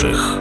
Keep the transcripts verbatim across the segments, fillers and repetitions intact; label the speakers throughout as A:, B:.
A: інших.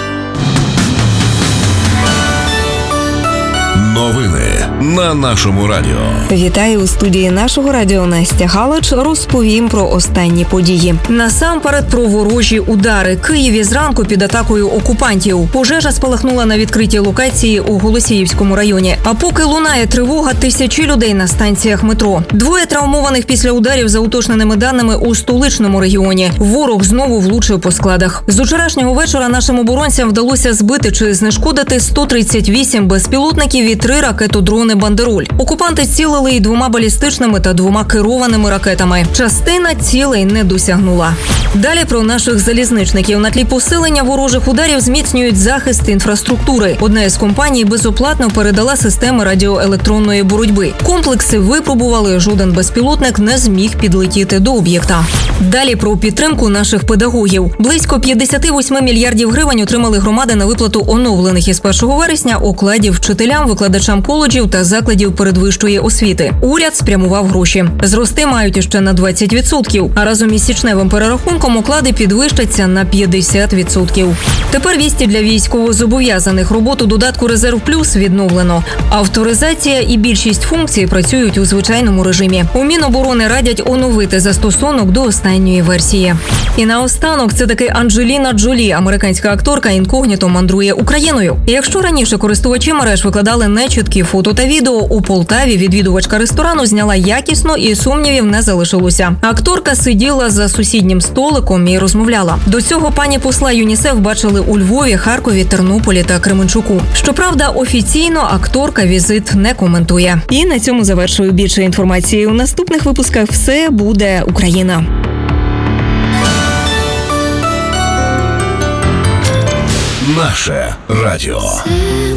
A: Новини на нашому радіо.
B: Вітаю у студії нашого радіо Настя Галич. Розповім про останні події. Насамперед про ворожі удари. Києві зранку під атакою окупантів. Пожежа спалахнула на відкритій локації у Голосіївському районі. А поки лунає тривога, тисячі людей на станціях метро. Двоє травмованих після ударів за уточненими даними у столичному регіоні. Ворог знову влучив по складах. З учорашнього вечора нашим оборонцям вдалося збити чи знешкодити сто тридцять вісім безпілотників і три ракетодрони «Бандероль». Окупанти цілили і двома балістичними та двома керованими ракетами. Частина цілей не досягнула. Далі про наших залізничників. На тлі посилення ворожих ударів зміцнюють захист інфраструктури. Одна із компаній безоплатно передала системи радіоелектронної боротьби. Комплекси випробували, жоден безпілотник не зміг підлетіти до об'єкта. Далі про підтримку наших педагогів. Близько п'ятдесят вісім мільярдів гривень отримали громади на виплату оновлених із першого вересня окладів вчителям, викладачам коледжів та закладів передвищої освіти. Уряд спрямував гроші. Зрости мають іще на двадцять відсотків, а разом із січневим перерахунком оклади підвищаться на п'ятдесят відсотків. Тепер вісті для військовозобов'язаних. Роботу додатку «Резерв Плюс» відновлено. Авторизація і більшість функцій працюють у звичайному режимі. У Міноборони радять оновити застосунок до останньої версії. І наостанок, це таки Анджеліна Джолі, американська акторка, інкогніто мандрує Україною. Якщо раніше користувачі мереж викладали нечіткі фото та відео, у Полтаві відвідувачка ресторану зняла якісно і сумнівів не залишилося. Акторка сиділа за сусіднім столиком і розмовляла. До цього пані посла ЮНІСЕФ бачили у Львові, Харкові, Тернополі та Кременчуку. Щоправда, офіційно акторка візит не коментує. І на цьому завершую. Більше інформації у наступних випусках. Все буде Україна.
A: Наше радіо.